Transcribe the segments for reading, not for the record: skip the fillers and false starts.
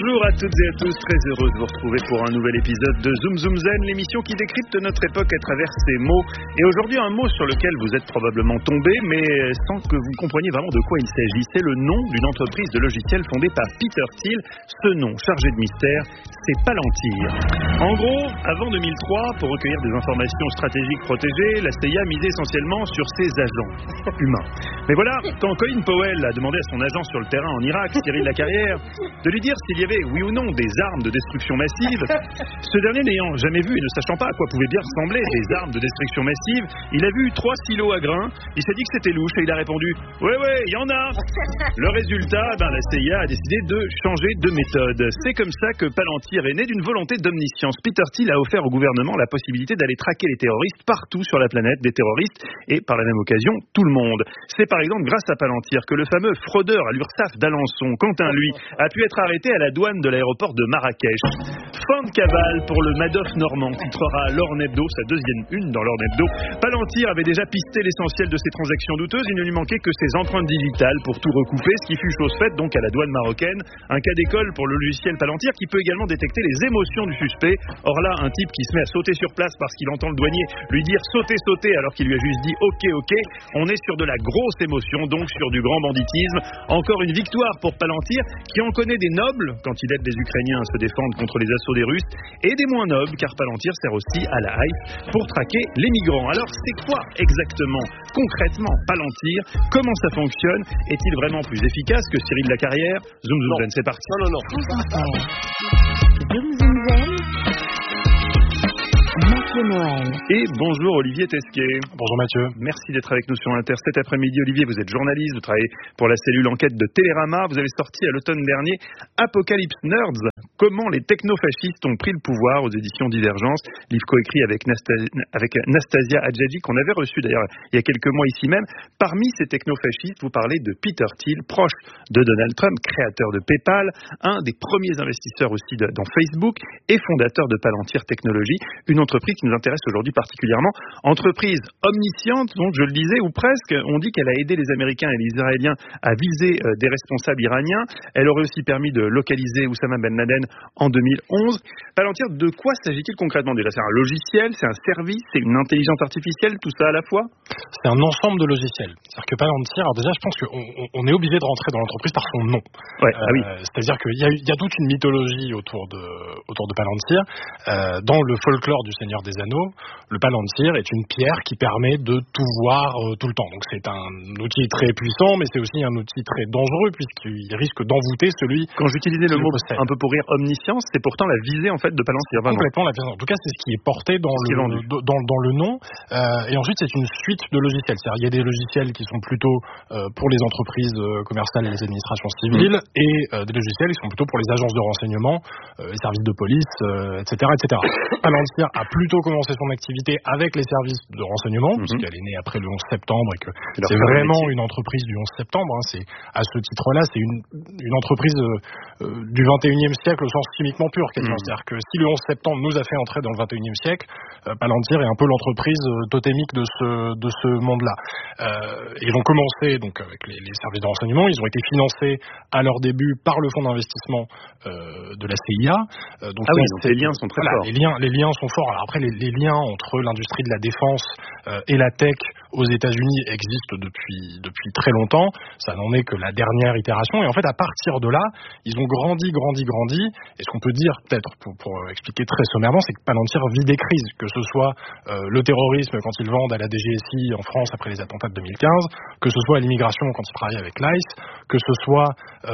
Bonjour à toutes et à tous, très heureux de vous retrouver pour un nouvel épisode de Zoom Zoom Zen, l'émission qui décrypte notre époque à travers ses mots. Et aujourd'hui, un mot sur lequel vous êtes probablement tombé, mais sans que vous compreniez vraiment de quoi il s'agit. C'est le nom d'une entreprise de logiciels fondée par Peter Thiel. Ce nom, chargé de mystère, c'est Palantir. En gros, avant 2003, pour recueillir des informations stratégiques protégées, la CIA misait essentiellement sur ses agents humains. Mais voilà, quand Colin Powell a demandé à son agent sur le terrain en Irak, Cyril Lacarrière, de lui dire s'il y avait, oui ou non, des armes de destruction massive, ce dernier n'ayant jamais vu et ne sachant pas à quoi pouvaient bien ressembler des armes de destruction massive, il a vu 3 silos à grains, il s'est dit que c'était louche et il a répondu « Ouais, il y en a !» Le résultat, la CIA a décidé de changer de méthode. C'est comme ça que Palantir est né d'une volonté d'omniscience. Peter Thiel a offert au gouvernement la possibilité d'aller traquer les terroristes partout sur la planète, des terroristes et par la même occasion tout le monde. C'est par exemple grâce à Palantir que le fameux fraudeur à l'URSSAF d'Alençon, Quentin lui, a pu être arrêté à la douane de l'aéroport de Marrakech. Fin de cavale pour le Madoff normand, titrera l'Orne Hebdo, sa deuxième une dans l'Orne Hebdo. Palantir avait déjà pisté l'essentiel de ses transactions douteuses, il ne lui manquait que ses empreintes digitales pour tout recouper, ce qui fut chose faite donc à la douane marocaine. Un cas d'école pour le logiciel Palantir qui peut également détecter les émotions du suspect. Or là, un type qui se met à sauter sur place parce qu'il entend le douanier lui dire sautez alors qu'il lui a juste dit ok, on est sur de la grosse émotion, donc sur du grand banditisme. Encore une victoire pour Palantir qui en connaît des nobles quand il aide les Ukrainiens à se défendre contre les assauts des Russes et des moins nobles car Palantir sert aussi à la hype pour traquer les migrants. Alors c'est quoi exactement, concrètement Palantir? Comment ça fonctionne? Est-il vraiment plus efficace que Cyril Lacarrière? Zoom Zen, c'est parti. Non. Zoom Zen. Noël. Et bonjour Olivier Tesquet. Bonjour Mathieu. Merci d'être avec nous sur l'Inter cet après-midi. Olivier, vous êtes journaliste, vous travaillez pour la cellule enquête de Télérama. Vous avez sorti à l'automne dernier Apocalypse Nerds, comment les technofascistes ont pris le pouvoir aux éditions Divergence. Livre coécrit avec Nastasia Adjadji, qu'on avait reçu d'ailleurs il y a quelques mois ici même. Parmi ces technofascistes, vous parlez de Peter Thiel, proche de Donald Trump, créateur de PayPal, un des premiers investisseurs aussi dans Facebook et fondateur de Palantir Technologies, une entreprise qui nous intéresse aujourd'hui particulièrement. Entreprise omnisciente, donc je le disais, ou presque. On dit qu'elle a aidé les Américains et les Israéliens à viser des responsables iraniens. Elle aurait aussi permis de localiser Oussama Ben Laden en 2011. Palantir, de quoi s'agit-il concrètement déjà? C'est un logiciel, c'est un service, c'est une intelligence artificielle, tout ça à la fois? C'est un ensemble de logiciels. C'est-à-dire que Palantir, alors déjà je pense qu'on est obligé de rentrer dans l'entreprise par son nom. Oui. C'est-à-dire qu'il y a toute une mythologie autour de Palantir. Dans le folklore du Seigneur des Anneaux, le Palantir est une pierre qui permet de tout voir tout le temps. Donc c'est un outil très puissant, mais c'est aussi un outil très dangereux puisqu'il risque d'envoûter celui. Quand j'utilisais le mot un peu pour rire omniscience, c'est pourtant la visée en fait de Palantir. Complètement la visée. En tout cas, c'est ce qui est porté dans le nom. Et ensuite, c'est une suite de logiciels. C'est-à-dire, il y a des logiciels qui sont plutôt pour les entreprises commerciales et les administrations civiles, et des logiciels qui sont plutôt pour les agences de renseignement, les services de police, etc. Palantir a plutôt commencé son activité avec les services de renseignement, puisqu'elle est née après le 11 septembre et que c'est vraiment une entreprise du 11 septembre. C'est, à ce titre-là, c'est une entreprise du 21e siècle au sens chimiquement pur, quasiment. C'est-à-dire que si le 11 septembre nous a fait entrer dans le 21e siècle, Palantir est un peu l'entreprise totémique de ce monde-là. Ils ont commencé donc avec les services de renseignement. Ils ont été financés à leur début par le fonds d'investissement de la CIA. Donc les liens sont très forts. Les liens sont forts. Alors après, les liens entre l'industrie de la défense et la tech aux États-Unis existent depuis très longtemps. Ça n'en est que la dernière itération. Et en fait, à partir de là, ils ont grandi. Et ce qu'on peut dire, peut-être, pour expliquer très sommairement, c'est que Palantir vit des crises. Que ce soit le terrorisme quand ils vendent à la DGSI en France après les attentats de 2015, que ce soit l'immigration quand ils travaillent avec l'ICE, que ce soit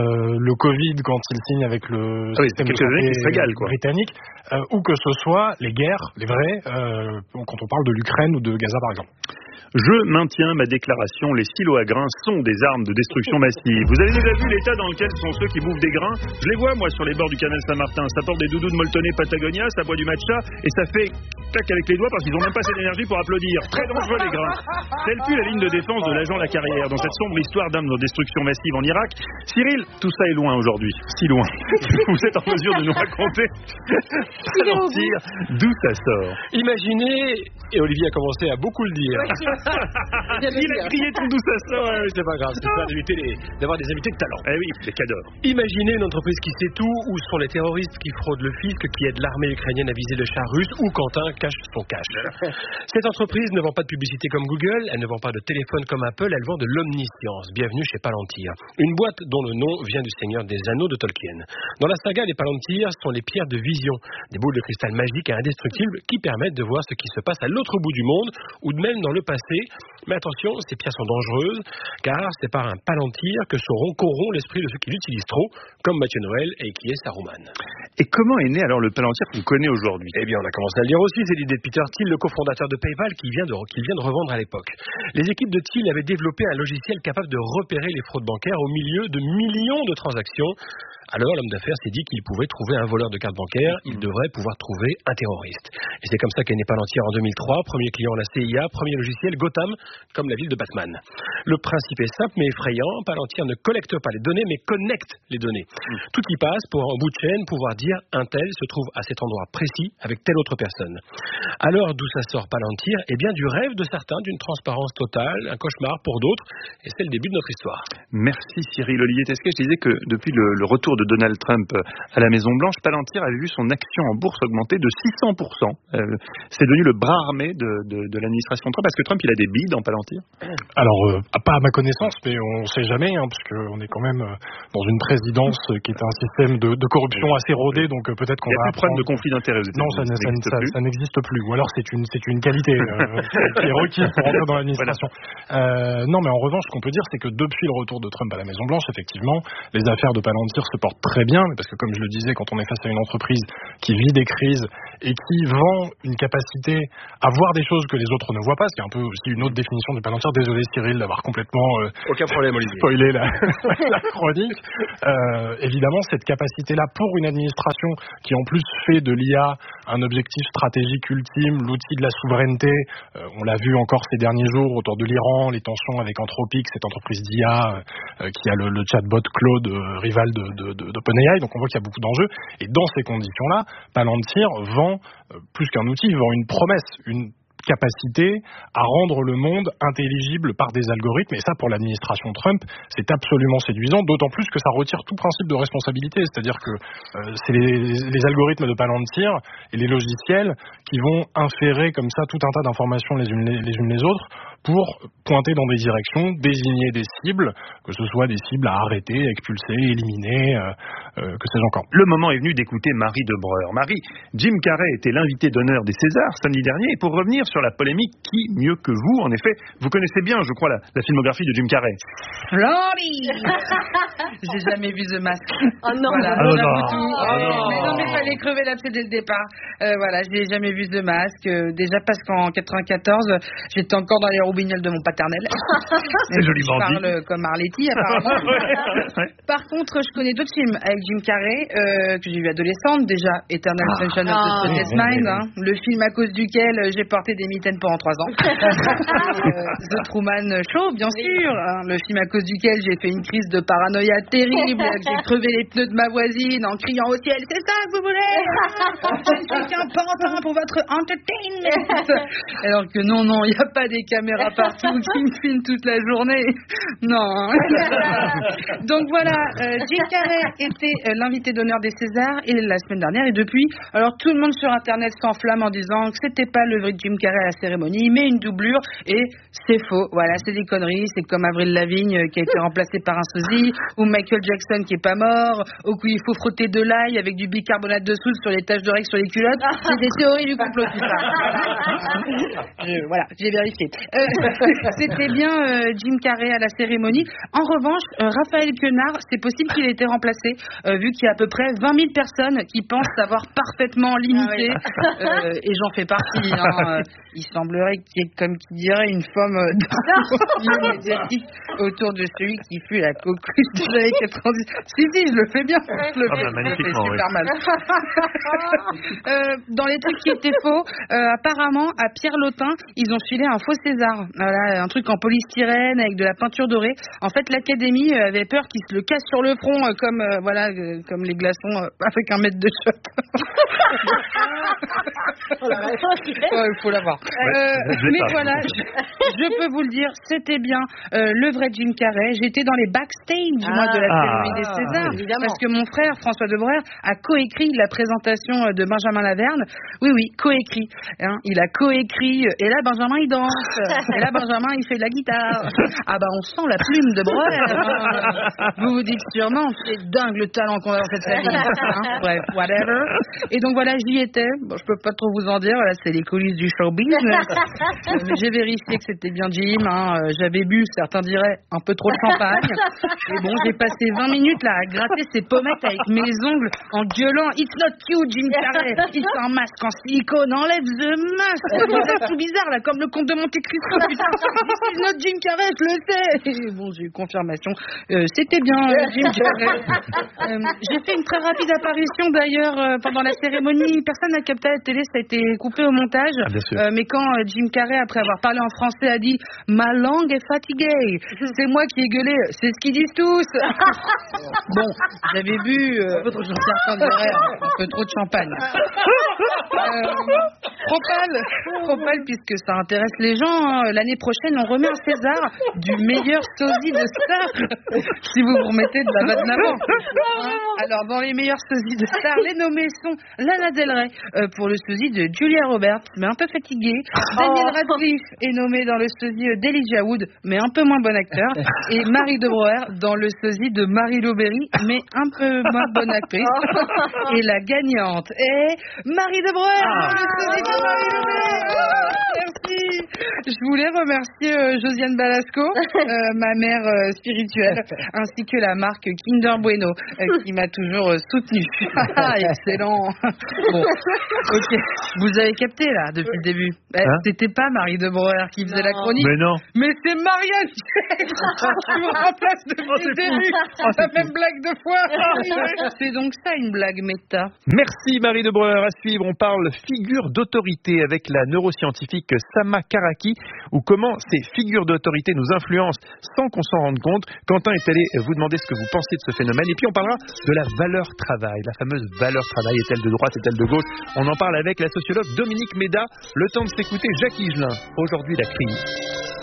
le Covid quand ils signent avec le système de santé britannique, ou que ce soit les guerres, les vraies, quand on parle de l'Ukraine ou de Gaza par exemple. Je maintiens ma déclaration, les silos à grains sont des armes de destruction massive. Vous avez déjà vu l'état dans lequel sont ceux qui bouffent des grains? Je les vois moi sur les bords du canal Saint-Martin, ça porte des doudous de Moltonais Patagonia, ça boit du matcha et ça fait clac avec les doigts parce qu'ils n'ont même pas assez d'énergie pour applaudir. Très dangereux les grains. Telle fut la ligne de défense de l'agent Lacarrière dans cette sombre histoire d'armes de destruction massive en Irak. Cyril, tout ça est loin aujourd'hui, si loin. Vous êtes en mesure de nous raconter Palantir, d'où ça sort? Imaginez, et Olivier a commencé à beaucoup le dire, Il a crié tout d'où ça sort. Ouais, c'est pas grave, c'est pas d'avoir des invités de talent. Eh oui, les cadors. Imaginez une entreprise qui sait tout, où sont les terroristes qui fraudent le fisc, qui aident l'armée ukrainienne à viser le char russe, où Quentin cache son cash. Cette entreprise ne vend pas de publicité comme Google, elle ne vend pas de téléphone comme Apple, elle vend de l'omniscience. Bienvenue chez Palantir. Une boîte dont le nom vient du Seigneur des Anneaux de Tolkien. Dans la saga, les Palantir sont les pierres de vision, des boules de cristal magiques et indestructibles qui permettent de voir ce qui se passe à l'autre bout du monde ou même dans le passé. Mais attention, ces pierres sont dangereuses car c'est par un Palantir que corrompt l'esprit de ceux qui l'utilisent trop, comme Mathieu Noël et qui est Saruman. Et comment est né alors le Palantir qu'on connaît aujourd'hui? Eh bien, on a commencé à le dire aussi, c'est l'idée de Peter Thiel, le cofondateur de PayPal, qui vient de revendre à l'époque. Les équipes de Thiel avaient développé un logiciel capable de repérer les fraudes bancaires au milieu de millions de transactions. Alors, l'homme d'affaires s'est dit qu'il pouvait trouver un voleur de carte bancaire, il devrait pouvoir trouver un terroriste. Et c'est comme ça qu'est né Palantir en 2003, premier client la CIA, premier logiciel Gotham, comme la ville de Batman. Le principe est simple mais effrayant, Palantir ne collecte pas les données, mais connecte les données. Tout y passe pour, en bout de chaîne, pouvoir dire un tel se trouve à cet endroit précis avec telle autre personne. Alors, d'où ça sort Palantir? Eh bien, du rêve de certains, d'une transparence totale, un cauchemar pour d'autres, et c'est le début de notre histoire. Merci Cyril. Olivier Tesquet, je disais que depuis le retour de Donald Trump à la Maison-Blanche, Palantir avait vu son action en bourse augmenter de 600%. C'est devenu le bras armé de l'administration Trump. Est-ce que Trump, il a des billes dans Palantir? Alors, pas à ma connaissance, mais on ne sait jamais, parce qu'on est quand même dans une présidence qui est un système de corruption assez rodé, donc peut-être qu'on va... Il n'y a plus de problème de conflit d'intérêts aux États-Unis. Non, ça n'existe plus. Ou alors c'est une qualité qui est requise pour entrer dans l'administration. Voilà. Non, mais en revanche, ce qu'on peut dire, c'est que depuis le retour de Trump à la Maison-Blanche, effectivement, les affaires de Palantir se portent très bien, parce que comme je le disais, quand on est face à une entreprise qui vit des crises et qui vend une capacité à voir des choses que les autres ne voient pas, ce qui est un peu aussi une autre définition de Palantir. Désolé Cyril d'avoir complètement aucun problème, Olivier, spoilé la chronique. Évidemment, cette capacité-là pour une administration qui en plus fait de l'IA un objectif stratégique ultime, l'outil de la souveraineté, on l'a vu encore ces derniers jours autour de l'Iran, les tensions avec Anthropic, cette entreprise d'IA qui a le chatbot Claude, rival d'OpenAI, donc on voit qu'il y a beaucoup d'enjeux, et dans ces conditions-là, Palantir vend plus qu'un outil, vend une promesse, une capacité à rendre le monde intelligible par des algorithmes, et ça pour l'administration Trump c'est absolument séduisant, d'autant plus que ça retire tout principe de responsabilité, c'est-à-dire que c'est les algorithmes de Palantir et les logiciels qui vont inférer comme ça tout un tas d'informations les unes les autres pour pointer dans des directions, désigner des cibles, que ce soit des cibles à arrêter, expulser, éliminer, que sais-je encore. Le moment est venu d'écouter Marie de Breur. Marie, Jim Carrey était l'invité d'honneur des Césars samedi dernier, et pour revenir sur la polémique, qui mieux que vous, en effet, vous connaissez bien, je crois, la filmographie de Jim Carrey. Flori. J'ai jamais vu The Mask. Oh non, voilà, non, mais fallait crever l'abcès dès le départ. Voilà, j'ai jamais vu The Mask. Déjà parce qu'en 94, j'étais encore dans les roubignoles de mon paternel. C'est joliment dit. Je parle comme Arletty, apparemment. Par contre, je connais d'autres films avec Jim Carrey que j'ai vu adolescente. Déjà, Eternal Sunshine of the Spotless Mind, le film à cause duquel j'ai porté des mitaines pendant 3 ans. The Truman Show, bien sûr, le film à cause duquel j'ai fait une crise de paranoïa terrible, j'ai crevé les pneus de ma voisine en criant au ciel, c'est ça que vous voulez? C'est un pantin pour votre entertainment. Alors que non, il n'y a pas des caméras partout qui me filment toute la journée. Non. Donc voilà, Jim Carrey était l'invité d'honneur des Césars et la semaine dernière, et depuis, alors tout le monde sur internet s'enflamme en disant que c'était pas le vrai Jim Carrey à la cérémonie, il met une doublure, et c'est faux. Voilà, c'est des conneries, c'est comme Avril Lavigne qui a été remplacée par un sosie, ou Michael Jackson qui est pas mort, ou qu'il faut frotter de l'ail avec du bicarbonate de soude sur les taches de règles sur les culottes. C'est des théories du complot, tout ça. Voilà, j'ai vérifié. C'était bien Jim Carrey à la cérémonie. En revanche, Raphaël Quenard, c'est possible qu'il ait été remplacé, vu qu'il y a à peu près 20 000 personnes qui pensent savoir parfaitement limiter, et j'en fais partie. Il semblerait qu'il y ait, comme qui dirait, une forme médiatique autour de celui qui fut la coqueluche des années 90. Si, je le fais bien. Je le fais super mal. Dans les trucs qui étaient faux, apparemment, à Pierre Lotin, ils ont filé un faux César. Voilà, un truc en polystyrène avec de la peinture dorée. En fait, l'Académie avait peur qu'il se le casse sur le front, comme les glaçons avec 1 mètre de shot. Il faut l'avoir. Mais voilà, je peux vous le dire, c'était bien le vrai Jim Carrey. J'étais dans les backstage de la cérémonie des Césars, parce que mon frère François Debreuer a coécrit la présentation de Benjamin Laverne. Oui, coécrit. Hein, il a coécrit. Et là, Benjamin il danse. Et là, Benjamin il fait de la guitare. Ah bah on sent la plume de Breuer. Hein. Vous vous dites sûrement, c'est dingue le talent qu'on a dans cette famille. Hein. Bref, whatever. Et donc voilà, j'y étais. Bon, je peux pas trop vous en dire. Voilà, c'est les coulisses du show business. Mais j'ai vérifié que c'était bien Jim. Hein. J'avais bu, certains diraient, un peu trop de champagne. Et bon, j'ai passé 20 minutes là à gratter ses pommettes avec mes ongles en gueulant It's not you, Jim Carrey. Il fait un masque en silicone. Enlève the mask. C'est tout bizarre là, comme le comte de Monte Cristo. Putain, it's not Jim Carrey, je le sais. Et bon, j'ai eu confirmation. C'était bien Jim Carrey. J'ai fait une très rapide apparition d'ailleurs pendant la cérémonie. Personne n'a capté à la télé, ça a été coupé au montage. Mais quand Jim Carrey, après avoir parlé en français, a dit ma langue est fatiguée, c'est moi qui ai gueulé, c'est ce qu'ils disent tous. Bon, j'avais bu un peu trop de champagne. Propal, puisque ça intéresse les gens, hein. L'année prochaine, on remet un César du meilleur sosie de star. Si vous vous remettez de la vanne avant. Alors, dans les meilleurs sosies de star, les nommés sont Lana Del Rey pour le sosie de Julia Roberts, mais un peu fatiguée. Daniel Radcliffe est nommé dans le sosie d'Elijah Wood, mais un peu moins bon acteur. Et Marie de Breuer dans le sosie de Marie-Lou Berry, mais un peu moins bonne actrice. Et la gagnante est Marie de Breuer dans le sosie de Marie-Lou Berry. Merci. Je voulais remercier Josiane Balasco, ma mère spirituelle, ainsi que la marque Kinder Bueno, qui m'a toujours soutenue. Excellent. Bon, ok. Vous avez capté là depuis le début. C'était pas Marie de Breuer qui faisait la chronique. Mais non. Mais c'est Marianne qui me remplace depuis le début. Ça fait blague de fois. C'est donc ça une blague méta. Merci Marie de Breuer. À suivre, on parle figure d'autorité avec la neuroscientifique Sama Karaki, ou comment ces figures d'autorité nous influencent sans qu'on s'en rende compte. Quentin est allé vous demander ce que vous pensez de ce phénomène. Et puis on parlera de la valeur travail. La fameuse valeur travail, est-elle de droite, est-elle de gauche? On en parle avec la sociologue Dominique Méda. Le temps de s'écouter Jacques Higelin. Aujourd'hui, la crise.